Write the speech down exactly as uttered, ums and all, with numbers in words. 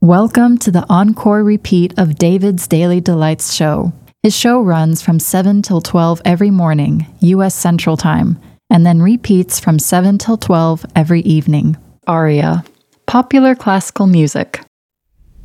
Welcome to the encore repeat of David's Daily Delights show. His show runs from seven till twelve every morning, U S Central Time, and then repeats from seven till twelve every evening. Aria. Popular classical music.